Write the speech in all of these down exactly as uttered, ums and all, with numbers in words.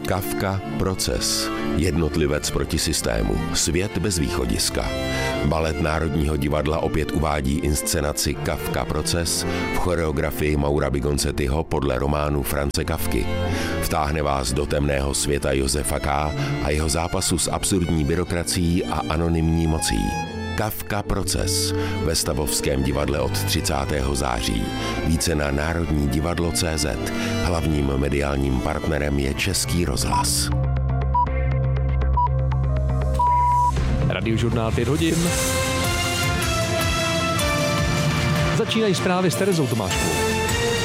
Kafka Proces. Jednotlivec proti systému. Svět bez východiska. Balet Národního divadla opět uvádí inscenaci Kafka Proces v choreografii Maura Bigonzettiho podle románu France Kafky. Vtáhne vás do temného světa Josefa K. a jeho zápasu s absurdní byrokracií a anonymní mocí. Kafka Proces ve Stavovském divadle od třicátého září. Více na národní divadlo tečka cé zet. Hlavním mediálním partnerem je Český rozhlas. Radiožurnál pět hodin. Začínají zprávy s Terezou Tomáškovou.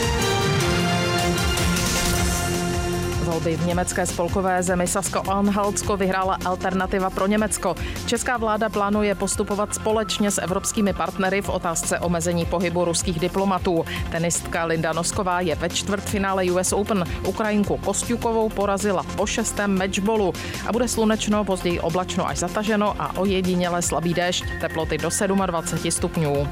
Volby v německé spolkové zemi Sasko-Anhaltsko vyhrála Alternativa pro Německo. Česká vláda plánuje postupovat společně s evropskými partnery v otázce omezení pohybu ruských diplomatů. Tenistka Linda Nosková je ve čtvrtfinále U S Open. Ukrajinku Kostjukovou porazila po šestém matchballu. A bude slunečno, později oblačno až zataženo a ojediněle slabý déšť. Teploty do dvacet sedm stupňů.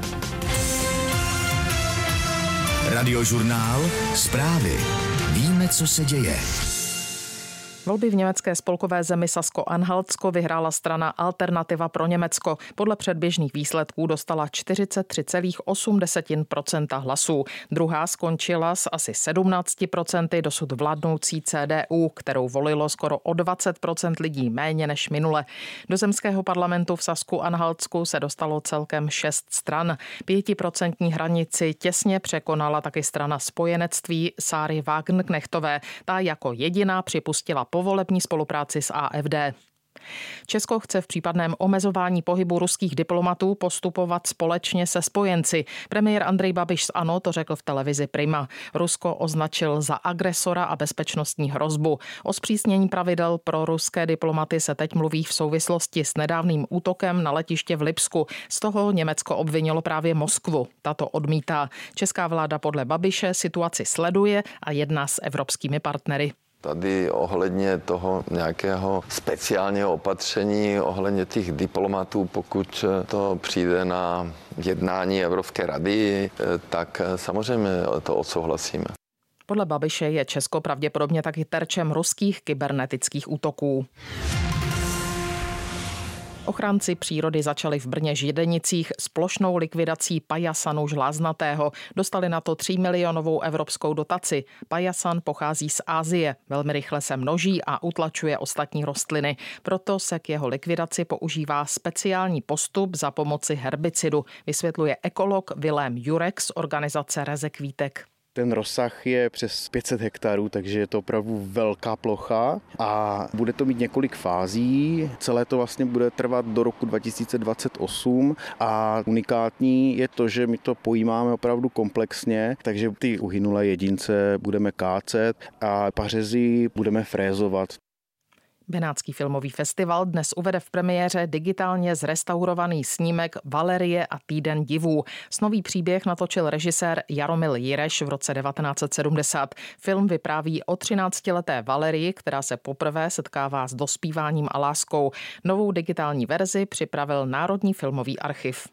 Radiožurnál. Zprávy. Víme, co se děje. Volby v německé spolkové zemi Sasko-Anhaltsko vyhrála strana Alternativa pro Německo. Podle předběžných výsledků dostala čtyřicet tři celá osm procenta hlasů. Druhá skončila s asi sedmnáct procenty dosud vládnoucí C D U, kterou volilo skoro o dvacet procent lidí méně než minule. Do zemského parlamentu v Sasku-Anhaltsku se dostalo celkem šest stran. Pětiprocentní hranici těsně překonala taky strana spojenectví Sáry Wagenknechtové. Ta jako jediná připustila povolební spolupráci s A F D. Česko chce v případném omezování pohybu ruských diplomatů postupovat společně se spojenci. Premiér Andrej Babiš z ANO to řekl v televizi Prima. Rusko označil za agresora a bezpečnostní hrozbu. O zpřísnění pravidel pro ruské diplomaty se teď mluví v souvislosti s nedávným útokem na letiště v Lipsku. Z toho Německo obvinilo právě Moskvu. Tato odmítá. Česká vláda podle Babiše situaci sleduje a jedná s evropskými partnery. Tady ohledně toho nějakého speciálního opatření, ohledně těch diplomatů, pokud to přijde na jednání Evropské rady, tak samozřejmě to odsouhlasíme. Podle Babiše je Česko pravděpodobně taky terčem ruských kybernetických útoků. Ochránci přírody začali v Brně Židenicích s plošnou likvidací pajasanu žláznatého. Dostali na to třímilionovou evropskou dotaci. Pajasan pochází z Asie, velmi rychle se množí a utlačuje ostatní rostliny. Proto se k jeho likvidaci používá speciální postup za pomoci herbicidu, vysvětluje ekolog Vilém Jurek z organizace Rezekvítek. Ten rozsah je přes pět set hektarů, takže je to opravdu velká plocha a bude to mít několik fází. Celé to vlastně bude trvat do roku dva tisíce dvacet osm a unikátní je to, že my to pojímáme opravdu komplexně, takže ty uhynulé jedince budeme kácet a pařezy budeme frézovat. Benátský filmový festival dnes uvede v premiéře digitálně zrestaurovaný snímek Valerie a týden divů. Snový příběh natočil režisér Jaromil Jireš v roce devatenáct set sedmdesát. Film vypráví o třináctileté Valerii, která se poprvé setkává s dospíváním a láskou. Novou digitální verzi připravil Národní filmový archiv.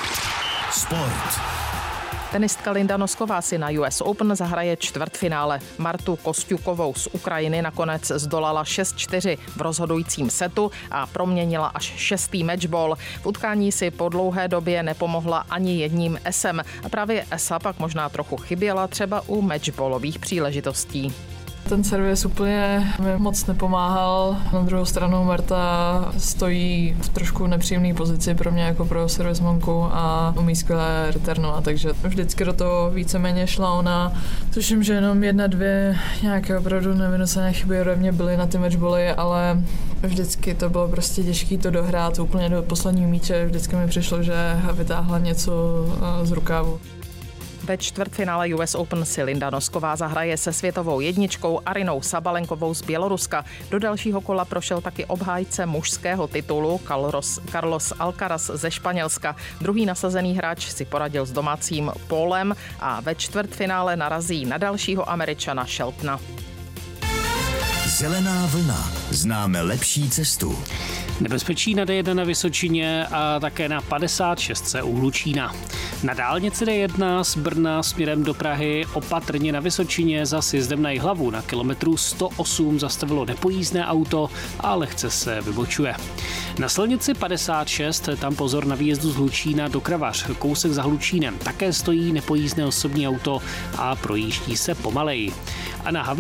Sport. Tenistka Linda Nosková si na U S Open zahraje čtvrtfinále. Martu Kostjukovou z Ukrajiny nakonec zdolala šest čtyři v rozhodujícím setu a proměnila až šestý matchball. V utkání si po dlouhé době nepomohla ani jedním esem. A právě esa pak možná trochu chyběla třeba u matchballových příležitostí. Ten servis úplně mi moc nepomáhal. Na druhou stranu Marta stojí v trošku nepříjemné pozici pro mě jako pro servismonku a umí skvěle returnovat, takže vždycky do toho víceméně šla ona. Tuším, že jenom jedna, dvě nějaké opravdu nevynucené chyby ode mě byly na ty matchbally, ale vždycky to bylo prostě těžké to dohrát úplně do posledního míče. Vždycky mi přišlo, že vytáhla něco z rukávu. Ve čtvrtfinále U S Open si Linda Nosková zahraje se světovou jedničkou Arinou Sabalenkovou z Běloruska. Do dalšího kola prošel taky obhájce mužského titulu Carlos, Carlos Alcaraz ze Španělska. Druhý nasazený hráč si poradil s domácím Paulem a ve čtvrtfinále narazí na dalšího Američana Sheltona. Zelená vlna. Známe lepší cestu. Nebezpečí na D jedna na Vysočině a také na padesát šest u Hlučína. Na dálnici D jedna z Brna směrem do Prahy opatrně na Vysočině za sjezdem na Jihlavu na kilometru sto osm zastavilo nepojízdné auto a lehce se vybočuje. Na silnici padesát šest tam pozor na výjezdu z Hlučína do Kravař, kousek za Hlučínem. Také stojí nepojízdné osobní auto a projíždí se pomaleji. A na